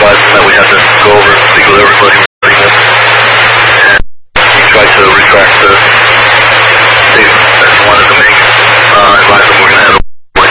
advised him that we had to go over and speak with everybody